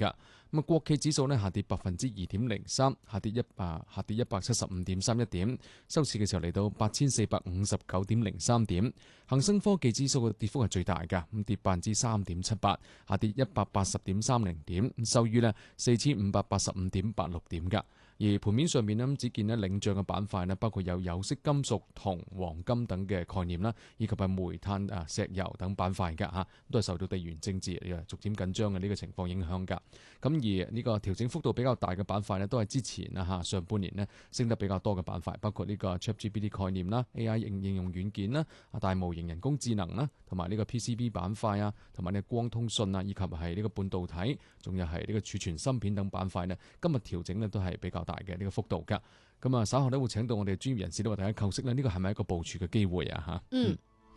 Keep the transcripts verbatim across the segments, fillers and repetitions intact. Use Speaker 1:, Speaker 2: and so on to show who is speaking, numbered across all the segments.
Speaker 1: 㗎。咁啊，國企指數呢下跌百分之二點零三，下跌一啊下跌一百七十五點三一點，收市嘅時候嚟到八千四百五十九點零三點。恒生科技指數嘅跌幅係最大㗎，咁跌百分之三點七八，下跌一百八十點三零點，收於呢四千五百八十五點八六點㗎。而盤面上面呢，只見呢領漲嘅板塊呢，包括有有色金屬、銅、黃金等嘅概念啦，以及係煤炭、啊石油等板塊㗎嚇，都係受到地緣政治逐漸緊張嘅呢個情況影響㗎。咁而呢個調整幅度比較大嘅板塊呢，都係之前啊嚇上半年呢升得比較多嘅板塊，包括呢個 ChatGPT 概念啦、A I 應應用軟件啦、啊大模型人工智能啦，同埋呢個 P C B 板塊啊，同埋呢光通訊啊，以及係呢個半導體，仲有係呢個儲存芯片等板塊呢，今日調整呢都係比較大嘅呢個幅度㗎。咁啊稍後呢會請到我哋專業人士都為大家構析呢，呢個係咪一個部署嘅機會啊嚇？
Speaker 2: 嗯。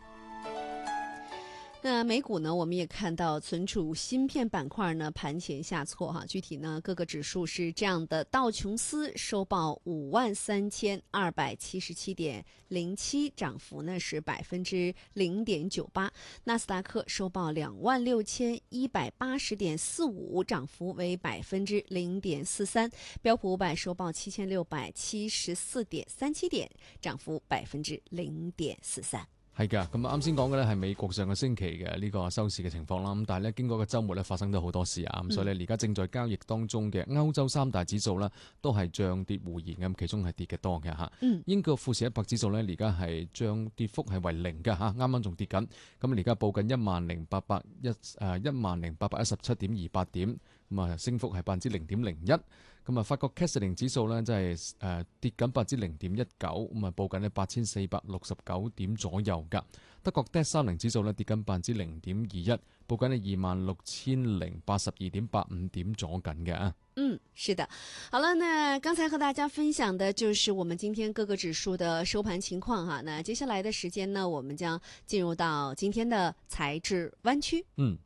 Speaker 2: 那美股呢，我們也看到存儲芯片板塊呢盤前下挫哈，具體呢各個指數是這樣的：道瓊斯收報五萬三千二百七十七點零七，漲幅呢是百分之零點九八；納斯達克收報兩萬六千一百八十點四五，漲幅為百分之零點四三；標普五百收報七千六百七十四點三七點，漲幅百分之零點四三。
Speaker 1: 係㗎，咁啱先講嘅咧係美國上個星期嘅呢個收市嘅情況啦。咁但係咧經過個週末咧發生咗好多事啊，咁、嗯、所以咧而家正在交易當中嘅歐洲三大指數啦，都係漲跌互現嘅，其中係跌嘅多嘅嚇。嗯、英國富時一百指數咧而家係漲跌幅係為零嘅嚇，啱啱仲跌緊。咁而家報緊一萬零八百一誒一萬零八百一十七點二八點，咁啊升幅係百分之零點零一。咁啊，法國 C A C 四零指數咧，即係誒跌緊百分之零點一九，咁啊報緊咧八千四百六十九點左右㗎。德國 D A X 三零指數咧跌緊百分之零點二一，報緊咧二萬六千零八十二點八五點左緊嘅啊。
Speaker 2: 嗯，是的。好了，那剛才和大家分享的就是我們今天各個指數的收盤情況哈。那接下來的時間呢，我們將進入到今天的財智灣區。
Speaker 1: 嗯。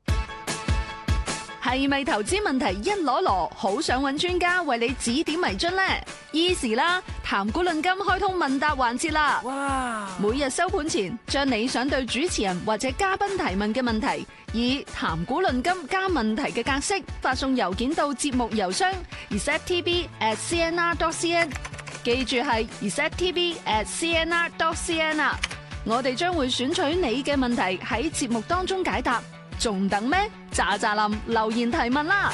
Speaker 3: 係咪投資問題一籮籮，好想揾專家為你指點迷津呢？ Easy 啦，談股論金開通問答環節啦！哇！每日收盤前，將你想對主持人或者嘉賓提問嘅問題，以談股論金加問題嘅格式發送郵件到節目郵箱 r e c e p t b at c n r dot c n， 記住係 r e c e p t b at c n r dot c n 啊！我哋將會選取你嘅問題喺節目當中解答。仲等咩？喳喳林留言提問啦！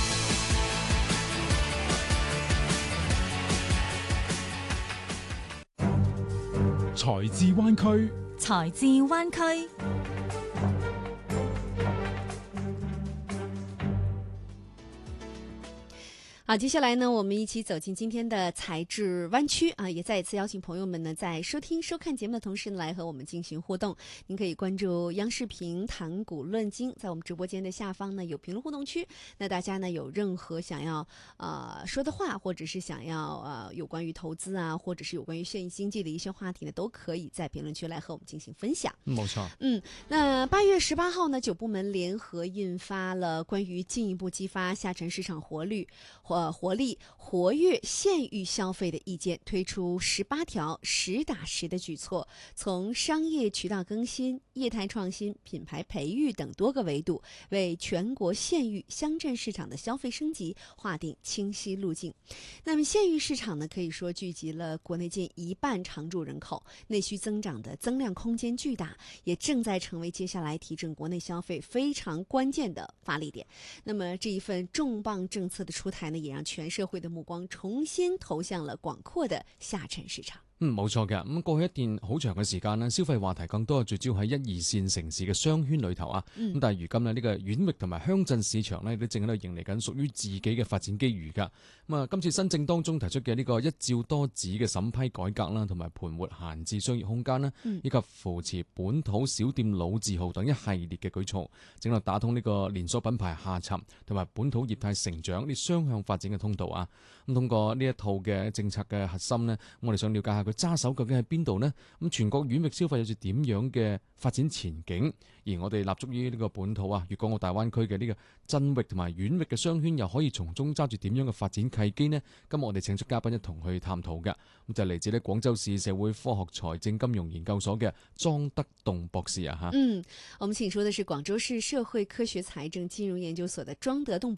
Speaker 4: 財智灣區，
Speaker 5: 財智灣區。
Speaker 2: 好，接下來呢，我們一起走進今天的財智灣區啊！也再一次邀請朋友們呢，在收聽收看節目的同時呢，來和我們進行互動。您可以關注央視頻談股論金，在我們直播間的下方呢有評論互動區。那大家呢有任何想要呃說的話，或者是想要呃有關於投資啊，或者是有關於現經濟的一些話題呢，都可以在評論區來和我們進行分享。
Speaker 1: 冇錯。
Speaker 2: 嗯，那八月十八號呢，九部門聯合印發了關於進一步激發下沉市場活率或呃，活力活躍縣域消費的意見，推出十八條實打實的舉措，從商業渠道更新、業態創新、品牌培育等多個維度，為全國縣域鄉鎮市場的消費升級劃定清晰路徑。那麼縣域市場呢，可以說聚集了國內近一半常住人口，內需增長的增量空間巨大，也正在成為接下來提振國內消費非常關鍵的發力點。那麼這一份重磅政策的出台呢，也讓全社會的目光重新投向了廣闊的下沉市場。
Speaker 1: 嗯，冇錯嘅。咁過去一段好長嘅時間呢，消費話題更多係聚焦喺一二線城市嘅商圈裏頭啊。咁、嗯、但係如今呢，呢個縣域同埋鄉鎮市場呢，都正喺度迎嚟緊屬於自己嘅發展機遇噶。咁啊，今次新政當中提出嘅呢個一照多指嘅審批改革啦，同埋盤活閒置商業空間啦，嗯、以及扶持本土小店老字號等一系列嘅舉措，正喺度打通呢個連鎖品牌下沉同埋本土業態成長呢雙向發展嘅通道啊。咁通過呢一套嘅政策嘅核心呢，我哋想了解下佢揸手究竟喺邊度呢？咁全國縣域消費有住點樣嘅發展前景？而我哋立足於呢個本土啊，粵港澳大灣區嘅呢個鎮域同埋縣域嘅商圈，又可以從中揸住點樣嘅發展契機呢？今日我哋請出嘉賓一同去探討嘅，咁就嚟自呢廣州市社會科學財政金融研究所嘅莊德棟博士啊吓。
Speaker 2: 嗯，我們請出的是廣州市社會科學財政金融研究所的莊德棟博士。